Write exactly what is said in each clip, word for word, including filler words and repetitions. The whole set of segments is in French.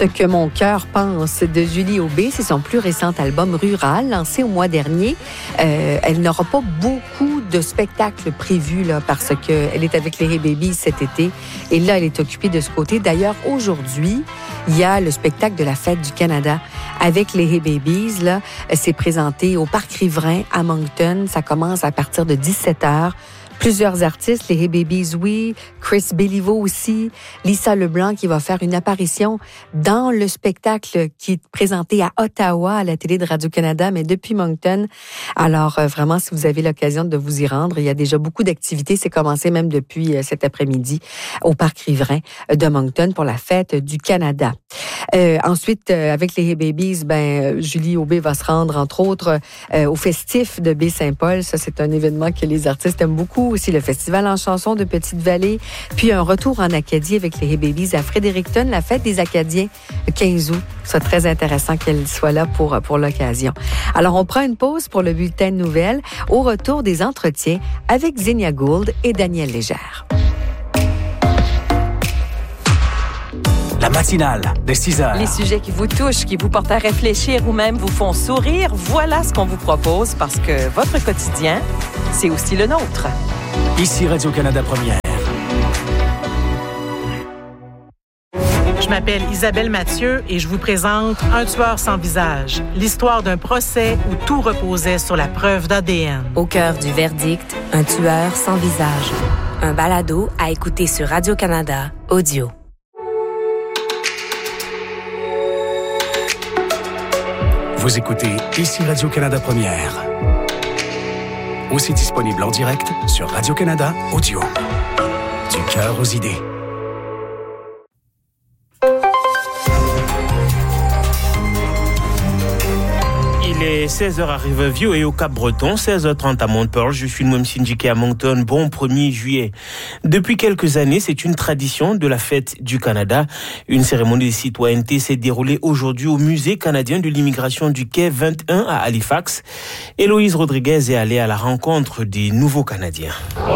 Ce que mon cœur pense de Julie Aubé, c'est son plus récent album Rural, lancé au mois dernier. Euh, elle n'aura pas beaucoup de spectacles prévus là, parce qu'elle est avec les Hey Babies cet été. Et là, elle est occupée de ce côté. D'ailleurs, aujourd'hui, il y a le spectacle de la Fête du Canada avec les Hey Babies. Là, c'est présenté au Parc Riverain à Moncton. Ça commence à partir de dix-sept heures. Plusieurs artistes, les Hey Babies, oui, Chris Béliveau aussi, Lisa Leblanc qui va faire une apparition dans le spectacle qui est présenté à Ottawa, à la télé de Radio-Canada, mais depuis Moncton. Alors, euh, vraiment, si vous avez l'occasion de vous y rendre, il y a déjà beaucoup d'activités. C'est commencé même depuis euh, cet après-midi au Parc Riverain de Moncton pour la Fête du Canada. Euh, ensuite, euh, avec les Hey Babies, ben, Julie Aubé va se rendre, entre autres, euh, au Festif de Baie-Saint-Paul. Ça, c'est un événement que les artistes aiment beaucoup. Aussi le festival en chanson de Petite-Vallée, puis un retour en Acadie avec les Hey Babies à Fredericton, la fête des Acadiens, le quinze août. C'est très intéressant qu'elle soit là pour, pour l'occasion. Alors, on prend une pause pour le bulletin de nouvelles. Au retour des entretiens avec Xenia Gould et Daniel Légère. La matinale de six heures. Les sujets qui vous touchent, qui vous portent à réfléchir ou même vous font sourire, voilà ce qu'on vous propose parce que votre quotidien, c'est aussi le nôtre. Ici Radio-Canada Première. Je m'appelle Isabelle Mathieu et je vous présente Un tueur sans visage, l'histoire d'un procès où tout reposait sur la preuve d'A D N. Au cœur du verdict, Un tueur sans visage. Un balado à écouter sur Radio-Canada Audio. Vous écoutez Ici Radio-Canada Première. Aussi disponible en direct sur Radio-Canada Audio. Du cœur aux idées. Il est seize heures à Riverview et au Cap-Breton, seize heures trente à Mont-Pearl. Je suis Moum Sindjike à Moncton. Bon premier juillet. Depuis quelques années, c'est une tradition de la Fête du Canada. Une cérémonie de citoyenneté s'est déroulée aujourd'hui au Musée canadien de l'immigration du Quai vingt et un à Halifax. Héloïse Rodriguez est allée à la rencontre des nouveaux Canadiens.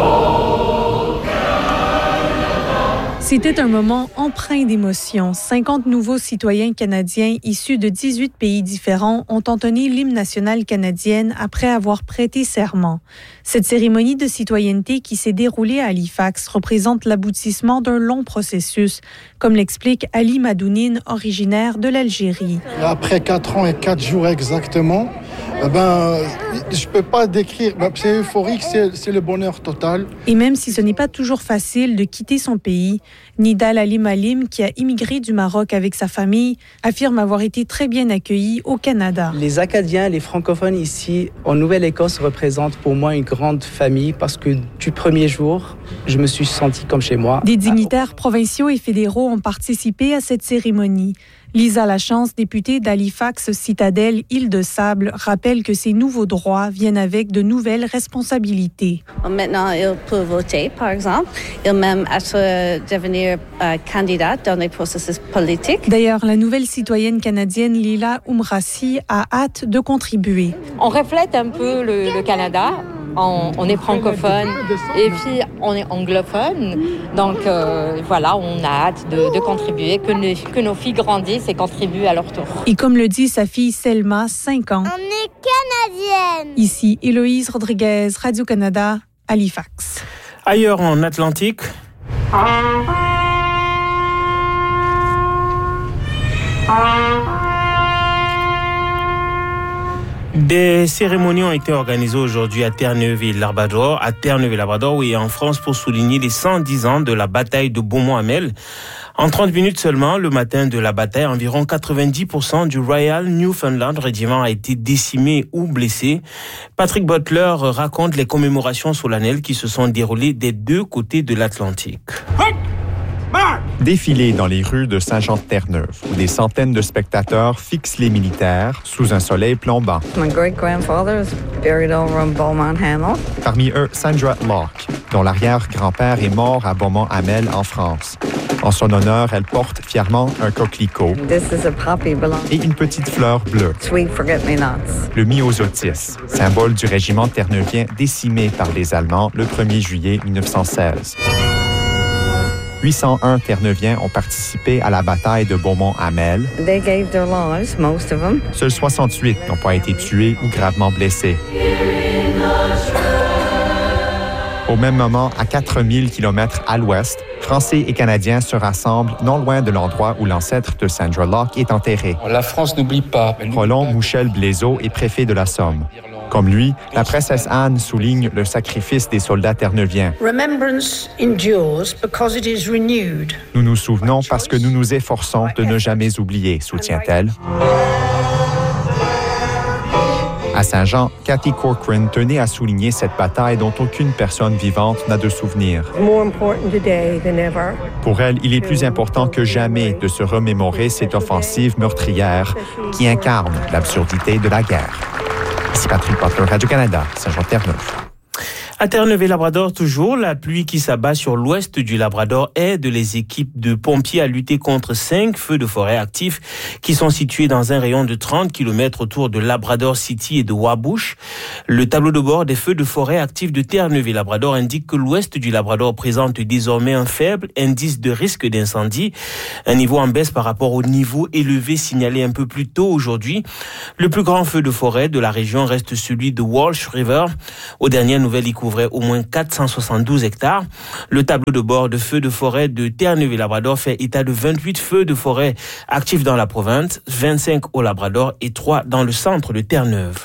C'était un moment empreint d'émotion. cinquante nouveaux citoyens canadiens issus de dix-huit pays différents ont entonné l'hymne national canadienne après avoir prêté serment. Cette cérémonie de citoyenneté qui s'est déroulée à Halifax représente l'aboutissement d'un long processus, comme l'explique Ali Madounine, originaire de l'Algérie. Après quatre ans et quatre jours exactement, ben, je ne peux pas décrire, ben, c'est euphorique, c'est, c'est le bonheur total. Et même si ce n'est pas toujours facile de quitter son pays, Nidal Ali Malim, qui a immigré du Maroc avec sa famille, affirme avoir été très bien accueilli au Canada. Les Acadiens, les francophones ici, en Nouvelle-Écosse, représentent pour moi une grande famille parce que du premier jour, je me suis senti comme chez moi. Des dignitaires provinciaux et fédéraux ont participé à cette cérémonie. Lisa Lachance, députée d'Halifax Citadelle Île-de-Sable, rappelle que ces nouveaux droits viennent avec de nouvelles responsabilités. Maintenant, ils peuvent voter, par exemple. Ils même être devenir euh, candidats dans les processus politiques. D'ailleurs, la nouvelle citoyenne canadienne Lila Oumrassi a hâte de contribuer. On reflète un peu le, le Canada. On, on est francophone et puis on est anglophone. Donc euh, voilà, on a hâte de, de contribuer, que, ne, que nos filles grandissent et contribuent à leur tour. Et comme le dit sa fille Selma, cinq ans. On est canadienne. Ici, Héloïse Rodriguez, Radio-Canada, Halifax. Ailleurs en Atlantique. Des cérémonies ont été organisées aujourd'hui à Terre-Neuve-et-Labrador, à Terre-Neuve-et-Labrador, oui, en France, pour souligner les cent dix ans de la bataille de Beaumont-Hamel. En trente minutes seulement, le matin de la bataille, environ quatre-vingt-dix pour cent du Royal Newfoundland Regiment a été décimé ou blessé. Patrick Butler raconte les commémorations solennelles qui se sont déroulées des deux côtés de l'Atlantique. Défilé dans les rues de Saint-Jean-de-Terre-Neuve, où des centaines de spectateurs fixent les militaires sous un soleil plombant. My great-grandfather is buried over in Beaumont-Hamel. Parmi eux, Sandra Locke, dont l'arrière-grand-père est mort à Beaumont-Hamel en France. En son honneur, elle porte fièrement un coquelicot This is a poppy belong- et une petite fleur bleue. Sweet forget-me-nots. Le myosotis, symbole du régiment terneuvien décimé par les Allemands le premier juillet mille neuf cent seize. huit cent un Terre-Neuviens ont participé à la bataille de Beaumont-Hamel. They gave their lives, most of them. Seuls soixante-huit n'ont pas été tués ou gravement blessés. Au même moment, à quatre mille kilomètres à l'ouest, Français et Canadiens se rassemblent non loin de l'endroit où l'ancêtre de Sandra Locke est enterré. La France n'oublie pas. Roland Mouchel-Blaiseau est préfet de la Somme. Comme lui, la princesse Anne souligne le sacrifice des soldats terre-neuviens. Remembrance endures because it is renewed. Nous nous souvenons parce que nous nous efforçons de ne jamais oublier, soutient-elle. À Saint-Jean, Cathy Corcoran tenait à souligner cette bataille dont aucune personne vivante n'a de souvenir. Pour elle, il est plus important que jamais de se remémorer cette offensive meurtrière qui incarne l'absurdité de la guerre. Ici Patrick Butler, Radio-Canada, Saint-Jean-Terre-Neuve. À Terre-Neuve-et-Labrador, toujours, la pluie qui s'abat sur l'ouest du Labrador aide les équipes de pompiers à lutter contre cinq feux de forêt actifs qui sont situés dans un rayon de trente kilomètres autour de Labrador City et de Wabush. Le tableau de bord des feux de forêt actifs de Terre-Neuve-et-Labrador indique que l'ouest du Labrador présente désormais un faible indice de risque d'incendie, un niveau en baisse par rapport au niveau élevé signalé un peu plus tôt aujourd'hui. Le plus grand feu de forêt de la région reste celui de Walsh River. Aux dernières nouvelles, il couvrait au moins quatre cent soixante-douze hectares. Le tableau de bord de feux de forêt de Terre-Neuve-et-Labrador fait état de vingt-huit feux de forêt actifs dans la province, vingt-cinq au Labrador et trois dans le centre de Terre-Neuve.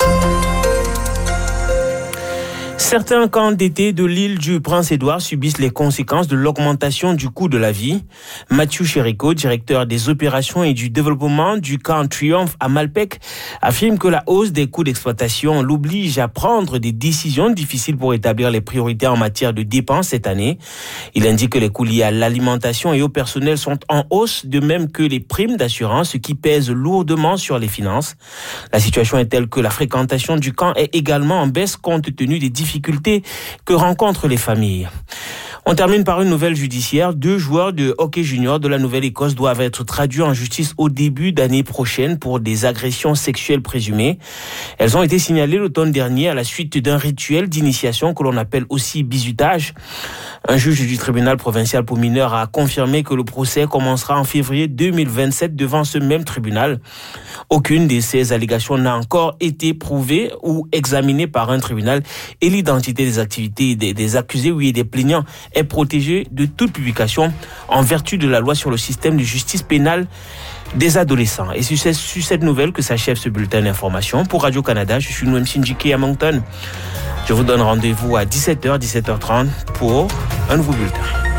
Certains camps d'été de l'île du Prince-Édouard subissent les conséquences de l'augmentation du coût de la vie. Mathieu Chérico, directeur des opérations et du développement du camp Triomphe à Malpec, affirme que la hausse des coûts d'exploitation l'oblige à prendre des décisions difficiles pour établir les priorités en matière de dépenses cette année. Il indique que les coûts liés à l'alimentation et au personnel sont en hausse, de même que les primes d'assurance, ce qui pèse lourdement sur les finances. La situation est telle que la fréquentation du camp est également en baisse compte tenu des difficultés que rencontrent les familles. On termine par une nouvelle judiciaire. Deux joueurs de hockey junior de la Nouvelle-Écosse doivent être traduits en justice au début d'année prochaine pour des agressions sexuelles présumées. Elles ont été signalées l'automne dernier à la suite d'un rituel d'initiation que l'on appelle aussi bizutage. Un juge du tribunal provincial pour mineurs a confirmé que le procès commencera en février deux mille vingt-sept devant ce même tribunal. Aucune de ces allégations n'a encore été prouvée ou examinée par un tribunal et l'identité des activités des, des accusés oui, et des plaignants est protégée de toute publication en vertu de la loi sur le système de justice pénale des adolescents. Et c'est sur cette nouvelle que s'achève ce bulletin d'information. Pour Radio-Canada, je suis Noem Sinjike à Moncton. Je vous donne rendez-vous à dix-sept heures, dix-sept heures trente pour un nouveau bulletin.